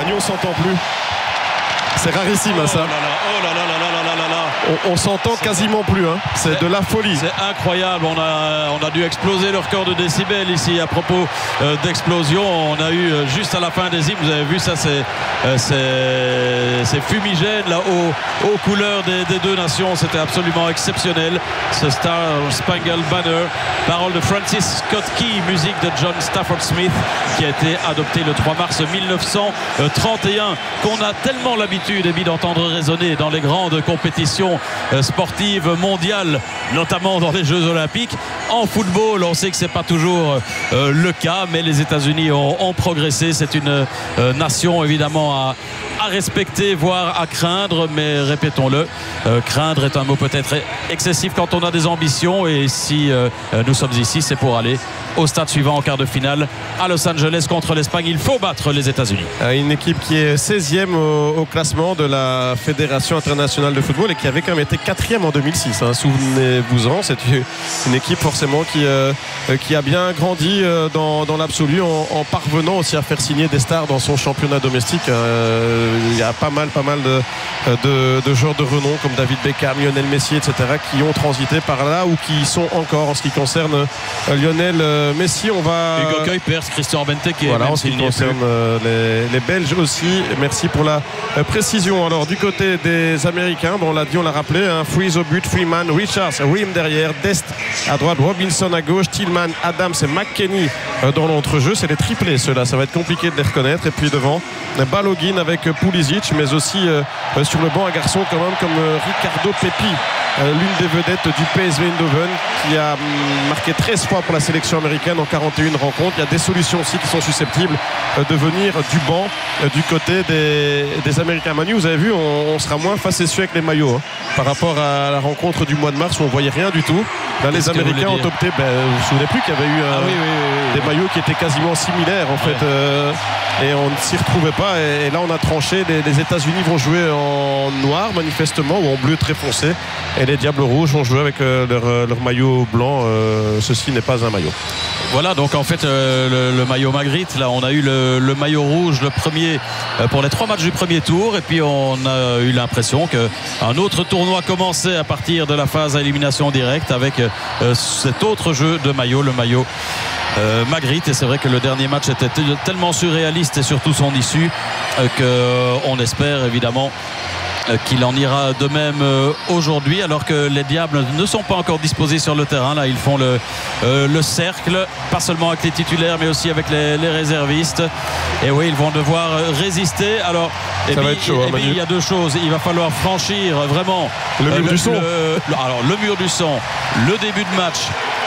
Manu, on s'entend plus. C'est rarissime ça. On s'entend quasiment plus, hein. C'est de la folie. C'est incroyable. On a dû exploser le record de décibels ici à propos d'explosion. On a eu juste à la fin des hymnes, vous avez vu ça, c'est fumigène là aux couleurs des deux nations. C'était absolument exceptionnel. Ce Star Spangled Banner, parole de Francis Scott Key, musique de John Stafford Smith, qui a été adopté le 3 mars 1931, qu'on a tellement l'habitude d'entendre résonner dans les grandes compétitions sportives mondiales, notamment dans les Jeux Olympiques. En football, on sait que c'est pas toujours le cas, mais les États-Unis ont progressé. C'est une nation évidemment à respecter, voire à craindre, mais répétons-le, craindre est un mot peut-être excessif quand on a des ambitions, et si nous sommes ici, c'est pour aller au stade suivant en quart de finale à Los Angeles contre l'Espagne. Il faut battre les États-Unis. Une équipe qui est 16e au classement de la Fédération internationale de football et qui avait quand même été 4e en 2006, hein. Souvenez-vous-en, c'est une équipe forcément qui a bien grandi dans l'absolu en parvenant aussi à faire signer des stars dans son championnat domestique. Il y a pas mal de joueurs de renom comme David Beckham, Lionel Messi, etc., qui ont transité par là ou qui sont encore. En ce qui concerne Lionel Messi, on va... Hugo Kuipers, Christian Benteke, voilà, en ce qui concerne les Belges aussi. Merci pour la précision. Alors du côté des Américains, bon, on l'a dit, on l'a rappelé, hein, Freeze au but, Freeman, Richards, Rim derrière, Dest à droite, Robinson à gauche, Tillman, Adams et McKennie dans l'entrejeu. C'est les triplés, ceux-là, ça va être compliqué de les reconnaître. Et puis devant, Balogun avec Pulisic, mais aussi sur le banc un garçon quand même comme Ricardo Pepi, l'une des vedettes du PSV Eindhoven, qui a marqué 13 fois pour la sélection américaine en 41 rencontres. Il y a des solutions aussi qui sont susceptibles de venir du banc du côté des Américains. Manu, vous avez vu, on sera moins facétieux avec les maillots, hein, par rapport à la rencontre du mois de mars où on voyait rien du tout. Là, les Américains ont opté, vous vous souvenez plus qu'il y avait eu des maillots qui étaient quasiment similaires en fait, et on ne s'y retrouvait pas, et là on a tranché. Les États-Unis vont jouer en noir manifestement, ou en bleu très foncé, et les Diables Rouges vont jouer avec leur maillot blanc. Ceci n'est pas un maillot. Voilà, donc en fait le maillot Magritte, là on a eu le maillot rouge, le premier pour les 3 matchs du premier tour, et puis on a eu l'impression qu'un autre tournoi commençait à partir de la phase à élimination directe avec cet autre jeu de maillot, le maillot Magritte. Et c'est vrai que le dernier match était tellement surréaliste, et surtout son issue, qu'on espère évidemment qu'il en ira de même aujourd'hui, alors que les Diables ne sont pas encore disposés sur le terrain. Là ils font le cercle, pas seulement avec les titulaires mais aussi avec les réservistes, et oui, ils vont devoir résister. Alors ça va être chaud, hein, il y a deux choses, il va falloir franchir vraiment le mur du son. Alors le mur du son, le début de match